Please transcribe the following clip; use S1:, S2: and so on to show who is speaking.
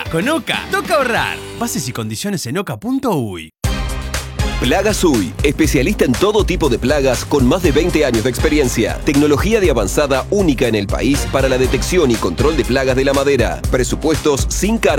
S1: con Oka, toca ahorrar. Bases y condiciones en oka.uy.
S2: Plagas Uy, especialista en todo tipo de plagas con más de 20 años de experiencia. Tecnología de avanzada única en el país para la detección y control de plagas de la madera. Presupuestos sin cargo.